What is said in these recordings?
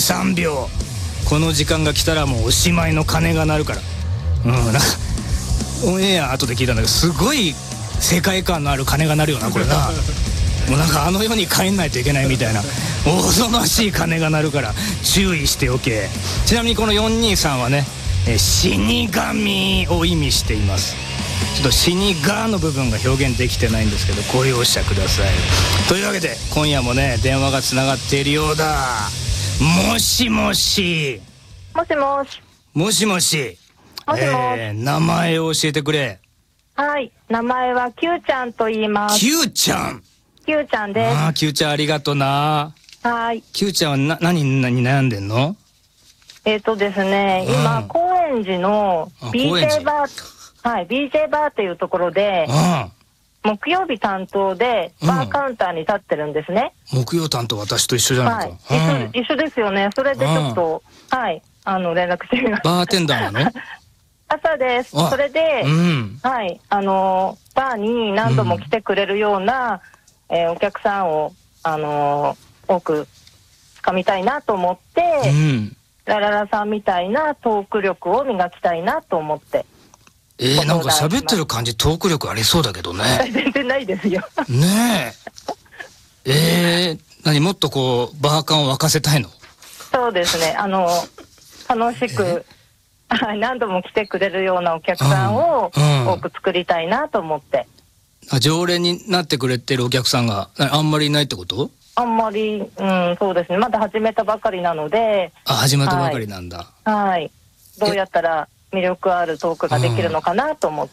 3秒この時間が来たらもうおしまいの鐘が鳴るから、なんかオンエア後で聞いたんだけど、すごい世界観のある鐘が鳴るよなこれな。もうなんかあの世に帰んないといけないみたいな恐ろしい鐘が鳴るから注意しておけ。ちなみにこの423はね、死神を意味しています。ちょっと死にがの部分が表現できてないんですけどご容赦ください。というわけで今夜もね電話がつながっているようだ。もしもし。 もしもし。 もしもし。 もしもし。 名前を教えてくれ。 はい、名前は Q ちゃんと言います。 Q ちゃん。 Q ちゃんです。 Q ちゃんありがとな。 はい。 Q ちゃんは何に悩んでんの？ ですね、今高円寺の BJ バー、はい、BJ バーっていうところで木曜日担当でバーカウンターに立ってるんですね。 木曜担当私と一緒じゃないか。 はい、一緒ですよね。それでちょっとはい連絡してみました。 バーテンダーなの？ 朝です。それで、はい、バーに何度も来てくれるような、お客さんを多く掴みたいなと思って、ラララさんみたいなトーク力を磨きたいなと思って。 なんか喋ってる感じトーク力ありそうだけどね。 全然ないですよ。 ねえ。何もっとこうバーカンを沸かせたいの？ そうですね。楽しく何度も来てくれるようなお客さんを多く作りたいなと思って。 常連になってくれてるお客さんがあんまりいないってこと？あんまり、そうですね。まだ始めたばかりなので。 始めたばかりなんだ。 はい。どうやったら魅力あるトークができるのかなと思って。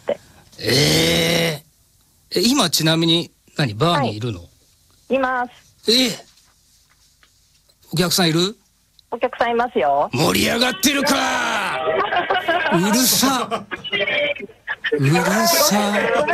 今ちなみにバーにいるの？ います。 お客さんいる？ お客さんいますよ。 盛り上がってるか。うるさ。うるさ。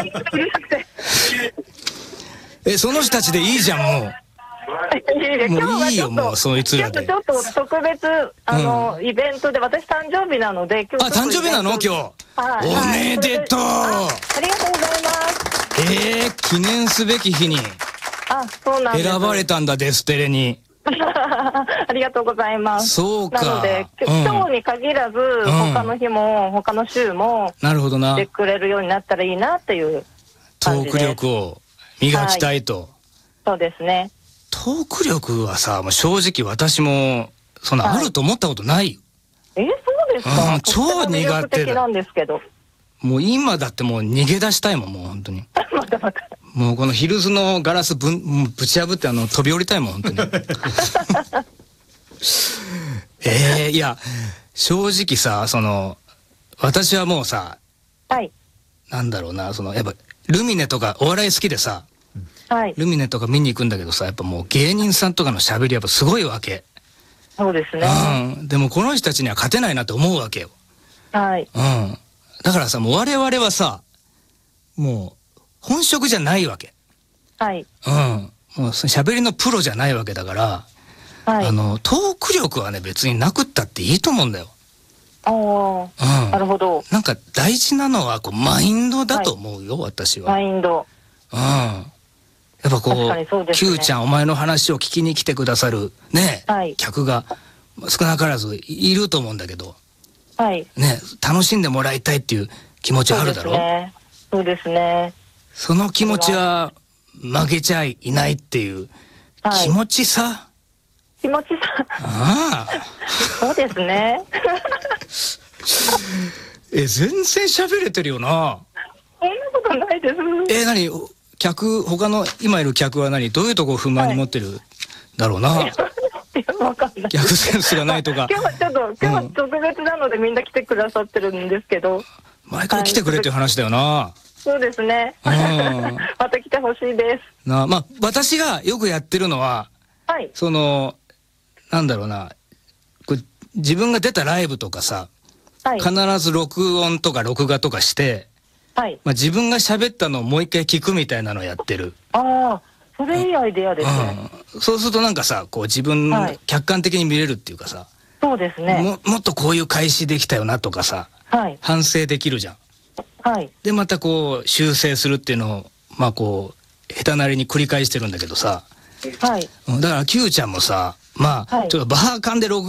その人たちでいいじゃんもう。もういいよもうそいつらで。 ちょっと特別イベントで私誕生日なので今日。 誕生日なの今日。おめでとう。 ありがとうございます。 記念すべき日にそうなんです。 選ばれたんだデステレに。 ありがとうございます。 そうか。 なので今日に限らず他の日も他の週もなるほどな。 してくれるようになったらいいなっていうトーク力を磨きたいと。 そうですね。 トーク力はさ、正直私もそんなあると思ったことないよ。 そうですか。 超苦手だ。 なんですけど。 もう今だってもう逃げ出したいもん、もう本当に。もうこのヒルズのガラスぶち破って飛び降りたいもん、本当に。いや、正直さ、私はもうさ、なんだろうな、やっぱ、ルミネとかお笑い好きでさ、ルミネとか見に行くんだけどさ、やっぱもう芸人さんとかの喋りやっぱすごいわけ。 そうですね。 でもこの人たちには勝てないなと思うわけよ。だからさ、もう我々はさ、もう本職じゃないわけ。もう喋りのプロじゃないわけだから、トーク力はね別になくったっていいと思うんだよ。 なるほど。 なんか大事なのはこうマインドだと思うよ、私は。 マインド。 やっぱこう、Q ちゃんお前の話を聞きに来てくださるね、客が少なからずいると思うんだけど、ね、楽しんでもらいたいっていう気持ちあるだろ？ そうですね。 その気持ちは負けちゃいないっていう気持ちさ。 気持ちさ。そうですね。 全然喋れてるよな。 そんなことないです。 何？他の今いる客はどういうとこを不満に持ってるだろうな。 わかんない。 逆センスがないとか。 今日は特別なのでみんな来てくださってるんですけど。 前から来てくれっていう話だよな。 そうですね。また来てほしいです。 私がよくやってるのは、なんだろうな、自分が出たライブとかさ、必ず録音とか録画とかして、自分が喋ったのをもう一回聞くみたいなのをやってる。 それいいアイデアですね。 そうするとなんかさ、こう自分客観的に見れるっていうかさ、 そうですね。 もっとこういう開始できたよなとかさ、反省できるじゃん。でまたこう修正するっていうのをこう下手なりに繰り返してるんだけどさ、だから Q ちゃんもさ、ちょっとバーカンで録